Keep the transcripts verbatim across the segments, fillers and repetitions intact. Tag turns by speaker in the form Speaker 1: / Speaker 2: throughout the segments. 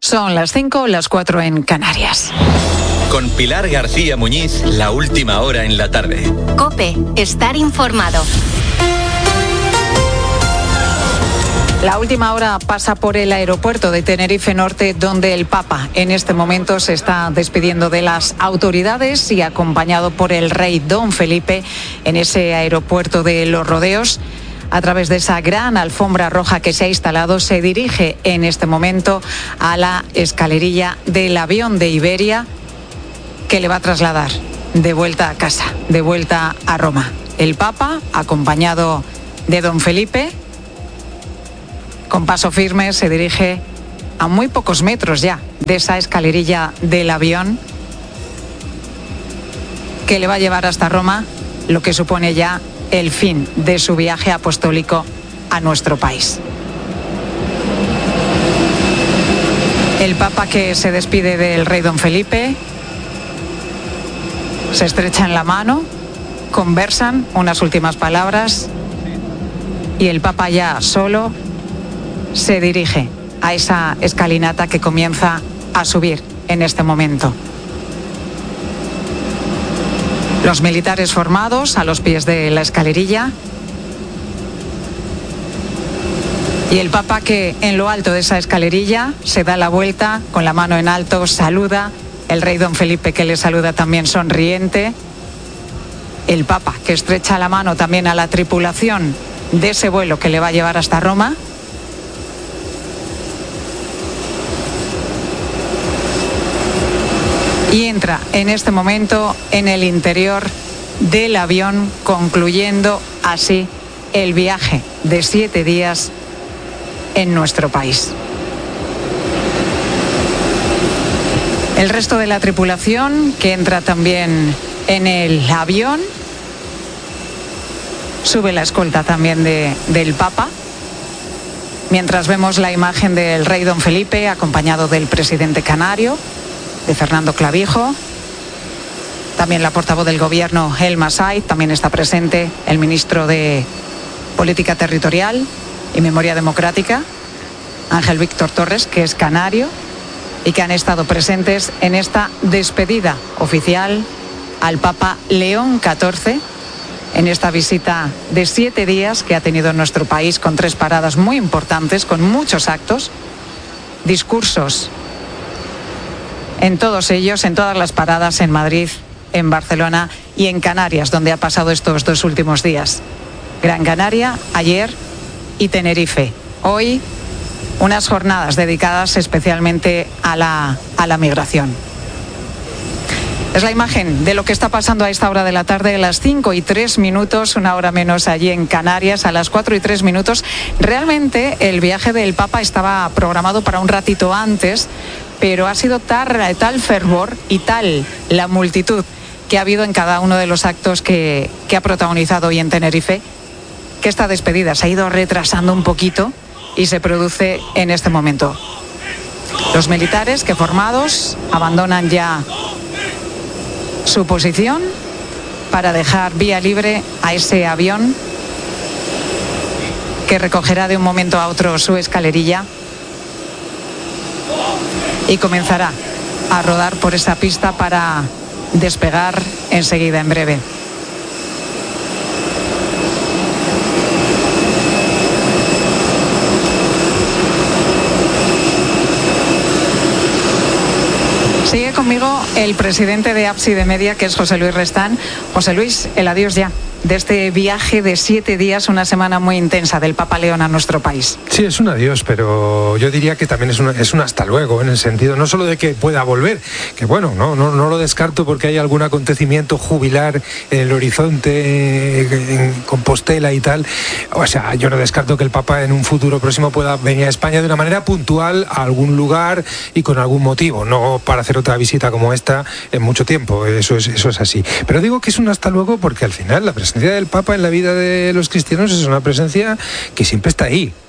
Speaker 1: Son las cinco, las cuatro en Canarias.
Speaker 2: Con Pilar García Muñiz, la última hora en la tarde.
Speaker 3: COPE, estar informado.
Speaker 1: La última hora pasa por el aeropuerto de Tenerife Norte, donde el Papa en este momento se está despidiendo de las autoridades y acompañado por el rey Don Felipe en ese aeropuerto de Los Rodeos. A través de esa gran alfombra roja que se ha instalado, se dirige en este momento a la escalerilla del avión de Iberia que le va a trasladar de vuelta a casa, de vuelta a Roma. El Papa, acompañado de Don Felipe, con paso firme se dirige a muy pocos metros ya de esa escalerilla del avión que le va a llevar hasta Roma, lo que supone ya el fin de su viaje apostólico a nuestro país. El Papa que se despide del rey Don Felipe, se estrechan la mano, conversan unas últimas palabras y el Papa ya solo se dirige a esa escalinata que comienza a subir en este momento. Los militares formados a los pies de la escalerilla y el Papa que en lo alto de esa escalerilla se da la vuelta con la mano en alto, saluda, el rey Don Felipe que le saluda también sonriente, el Papa que estrecha la mano también a la tripulación de ese vuelo que le va a llevar hasta Roma. Y entra en este momento en el interior del avión, concluyendo así el viaje de siete días en nuestro país. El resto de la tripulación que entra también en el avión, sube la escolta también de, del Papa, mientras vemos la imagen del rey Don Felipe acompañado del presidente canario, de Fernando Clavijo, también la portavoz del gobierno, Elma Saiz, también está presente el ministro de Política Territorial y Memoria Democrática, Ángel Víctor Torres, que es canario, y que han estado presentes en esta despedida oficial al Papa León catorce, en esta visita de siete días que ha tenido en nuestro país, con tres paradas muy importantes, con muchos actos, discursos, en todos ellos, en todas las paradas en Madrid, en Barcelona y en Canarias, donde ha pasado estos dos últimos días. Gran Canaria, ayer, y Tenerife. Hoy, unas jornadas dedicadas especialmente a la, a la migración. Es la imagen de lo que está pasando a esta hora de la tarde, a las cinco y tres minutos, una hora menos allí en Canarias, a las cuatro y tres minutos. Realmente el viaje del Papa estaba programado para un ratito antes, pero ha sido tal, tal fervor y tal la multitud que ha habido en cada uno de los actos que, que ha protagonizado hoy en Tenerife, que esta despedida se ha ido retrasando un poquito y se produce en este momento. Los militares que formados abandonan ya su posición para dejar vía libre a ese avión que recogerá de un momento a otro su escalerilla y comenzará a rodar por esa pista para despegar enseguida, en breve. Sigue conmigo el presidente de Ábside Media, que es José Luis Restán. José Luis, el adiós ya de este viaje de siete días, una semana muy intensa del Papa León a nuestro país.
Speaker 4: Sí, es un adiós, pero yo diría que también es, una, es un hasta luego, en el sentido no solo de que pueda volver, que bueno, no, no, no lo descarto porque hay algún acontecimiento jubilar en el horizonte, en Compostela y tal. O sea, yo no descarto que el Papa en un futuro próximo pueda venir a España de una manera puntual a algún lugar y con algún motivo, no para hacer otra visita como esta en mucho tiempo, eso es, eso es así. Pero digo que es un hasta luego porque al final la presencia del Papa en la vida de los cristianos es una presencia que siempre está ahí,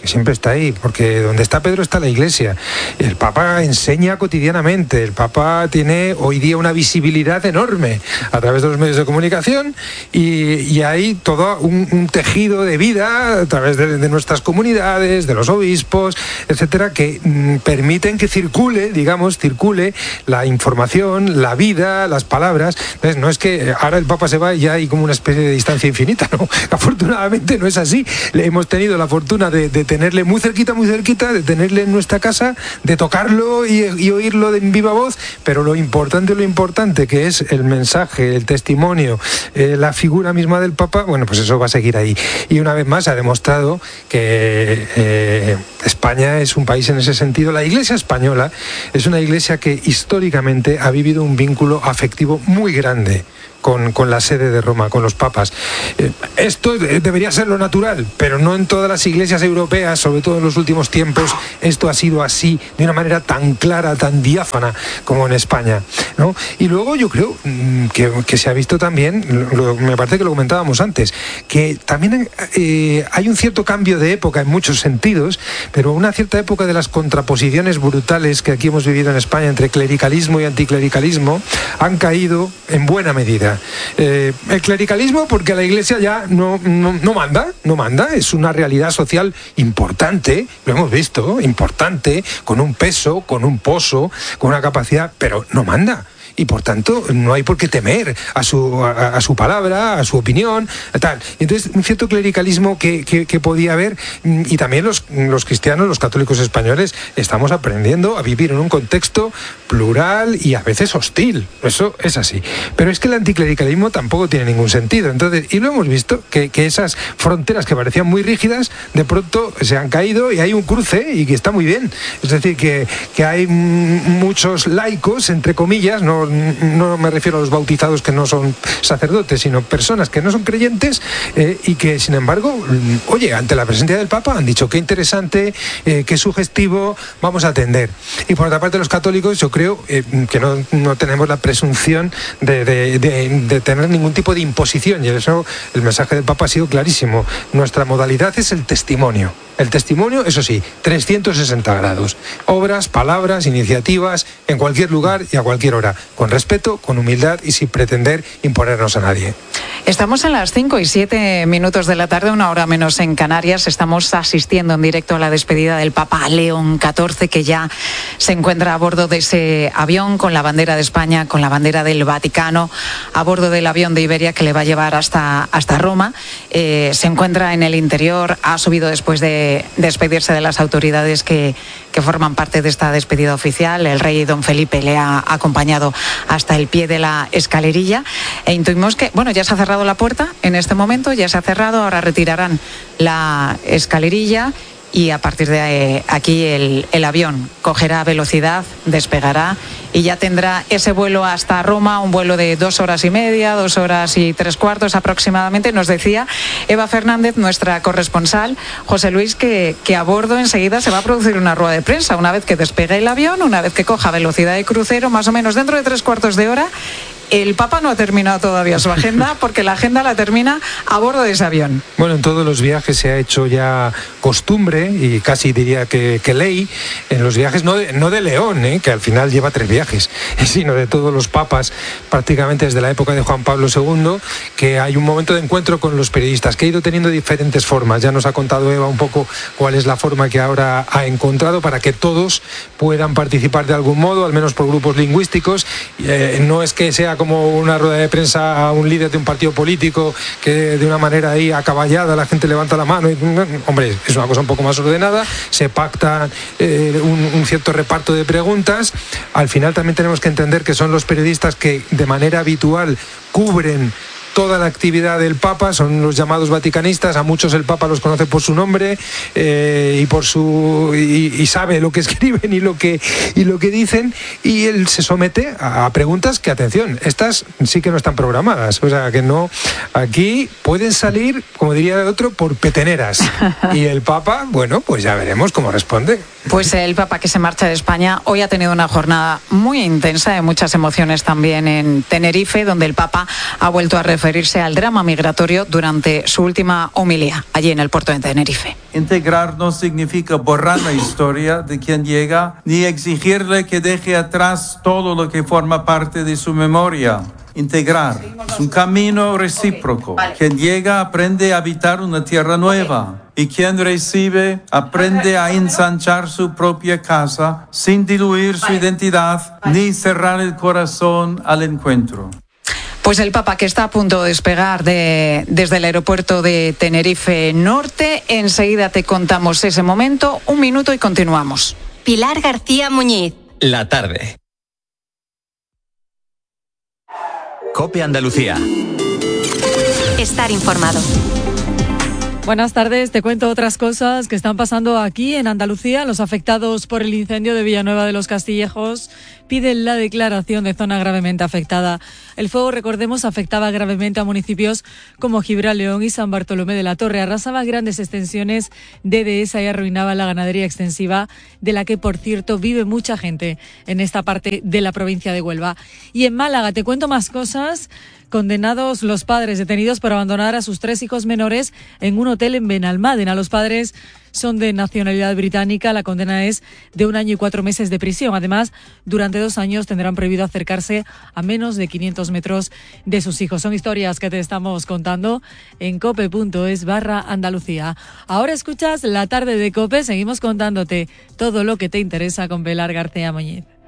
Speaker 4: que siempre está ahí, porque donde está Pedro está la Iglesia. El Papa enseña cotidianamente, el Papa tiene hoy día una visibilidad enorme a través de los medios de comunicación y, y hay todo un, un tejido de vida a través de, de nuestras comunidades, de los obispos, etcétera, que mm, permiten que circule, digamos, circule la información, la vida, las palabras. Entonces, no es que ahora el Papa se va y ya hay como una especie de distancia infinita, ¿no? Afortunadamente no es así. Le hemos tenido la fortuna de, de tenerle muy cerquita, muy cerquita, de tenerle en nuestra casa, de tocarlo y, y oírlo en viva voz, pero lo importante, lo importante que es el mensaje, el testimonio, eh, la figura misma del Papa, bueno, pues eso va a seguir ahí. Y una vez más ha demostrado que eh, España es un país en ese sentido. La Iglesia española es una iglesia que históricamente ha vivido un vínculo afectivo muy grande Con, con la sede de Roma, con los papas. Eh, esto debería ser lo natural, pero no en todas las iglesias europeas, sobre todo en los últimos tiempos, esto ha sido así, de una manera tan clara, tan diáfana como en España, ¿no? Y luego yo creo que, que se ha visto también, lo, me parece que lo comentábamos antes, que también eh, hay un cierto cambio de época en muchos sentidos, pero una cierta época de las contraposiciones brutales que aquí hemos vivido en España entre clericalismo y anticlericalismo han caído en buena medida. Eh, el clericalismo porque la Iglesia ya no, no, no manda, no manda, es una realidad social importante, lo hemos visto, importante, con un peso, con un poso, con una capacidad, pero no manda. Y por tanto no hay por qué temer a su, a, a su palabra, a su opinión, tal. Entonces un cierto clericalismo que, que, que podía haber, y también los, los cristianos, los católicos españoles, estamos aprendiendo a vivir en un contexto plural y a veces hostil, eso es así. Pero es que el anticlericalismo tampoco tiene ningún sentido. Entonces, y lo hemos visto, que, que esas fronteras que parecían muy rígidas, de pronto se han caído y hay un cruce y que está muy bien. Es decir, que, que hay muchos laicos, entre comillas, no no me refiero a los bautizados que no son sacerdotes, sino personas que no son creyentes eh, y que, sin embargo, oye, ante la presencia del Papa han dicho qué interesante, eh, qué sugestivo, vamos a atender. Y por otra parte, los católicos, yo creo eh, que no, no tenemos la presunción de, de, de, de tener ningún tipo de imposición, y eso el mensaje del Papa ha sido clarísimo. Nuestra modalidad es el testimonio. El testimonio, eso sí, trescientos sesenta grados. Obras, palabras, iniciativas, en cualquier lugar y a cualquier hora. Con respeto, con humildad y sin pretender imponernos a nadie.
Speaker 1: Estamos en las cinco y siete minutos de la tarde, una hora menos en Canarias. Estamos asistiendo en directo a la despedida del Papa León catorce, que ya se encuentra a bordo de ese avión con la bandera de España, con la bandera del Vaticano, a bordo del avión de Iberia que le va a llevar hasta, hasta Roma. Eh, se encuentra en el interior, ha subido después de despedirse de las autoridades que, que forman parte de esta despedida oficial. El rey don Felipe le ha acompañado hasta el pie de la escalerilla e intuimos que, bueno, ya se ha cerrado la puerta en este momento, ya se ha cerrado, ahora retirarán la escalerilla y a partir de aquí el, el avión cogerá velocidad, despegará y ya tendrá ese vuelo hasta Roma, un vuelo de dos horas y media, dos horas y tres cuartos aproximadamente. Nos decía Eva Fernández, nuestra corresponsal, José Luis, que, que a bordo enseguida se va a producir una rueda de prensa una vez que despegue el avión, una vez que coja velocidad de crucero, más o menos dentro de tres cuartos de hora. El Papa no ha terminado todavía su agenda, porque la agenda la termina a bordo de ese avión.
Speaker 4: Bueno, en todos los viajes se ha hecho ya costumbre, y casi diría que, que ley, en los viajes no de, no de León, ¿eh? que al final lleva tres viajes, sino de todos los papas, prácticamente desde la época de Juan Pablo segundo, que hay un momento de encuentro con los periodistas, que ha ido teniendo diferentes formas. Ya nos ha contado Eva un poco cuál es la forma que ahora ha encontrado para que todos puedan participar de algún modo, al menos por grupos lingüísticos. Eh, no es que sea como una rueda de prensa a un líder de un partido político que de una manera ahí acaballada la gente levanta la mano y, hombre, es una cosa un poco más ordenada, se pacta eh, un, un cierto reparto de preguntas. Al final también tenemos que entender que son los periodistas que de manera habitual cubren toda la actividad del Papa, son los llamados vaticanistas. A muchos el Papa los conoce por su nombre eh, y por su y, y sabe lo que escriben y lo que y lo que dicen, y él se somete a, a preguntas que, atención, estas sí que no están programadas, o sea que no, aquí pueden salir, como diría el otro, por peteneras, y el Papa, bueno, pues ya veremos cómo responde.
Speaker 1: Pues el Papa, que se marcha de España, hoy ha tenido una jornada muy intensa, de muchas emociones también en Tenerife, donde el Papa ha vuelto a referir referirse al drama migratorio durante su última homilía allí en el puerto de Tenerife.
Speaker 5: Integrar no significa borrar la historia de quien llega, ni exigirle que deje atrás todo lo que forma parte de su memoria. Integrar es un camino recíproco. Quien llega aprende a habitar una tierra nueva y quien recibe aprende a ensanchar su propia casa sin diluir su identidad ni cerrar el corazón al encuentro.
Speaker 1: Pues el Papa, que está a punto de despegar de, desde el aeropuerto de Tenerife Norte. Enseguida te contamos ese momento. Un minuto y continuamos.
Speaker 3: Pilar García Muñiz.
Speaker 2: La tarde. COPE Andalucía.
Speaker 3: Estar informado.
Speaker 6: Buenas tardes, te cuento otras cosas que están pasando aquí en Andalucía. Los afectados por el incendio de Villanueva de los Castillejos piden la declaración de zona gravemente afectada. El fuego, recordemos, afectaba gravemente a municipios como Gibraleón y San Bartolomé de la Torre. Arrasaba grandes extensiones de dehesa y arruinaba la ganadería extensiva, de la que, por cierto, vive mucha gente en esta parte de la provincia de Huelva. Y en Málaga, te cuento más cosas. Condenados los padres detenidos por abandonar a sus tres hijos menores en un hotel en Benalmádena. Los padres son de nacionalidad británica. La condena es de un año y cuatro meses de prisión. Además, durante dos años tendrán prohibido acercarse a menos de quinientos metros de sus hijos. Son historias que te estamos contando en cope.es barra Andalucía. Ahora escuchas La Tarde de COPE. Seguimos contándote todo lo que te interesa con Pilar García Muñiz.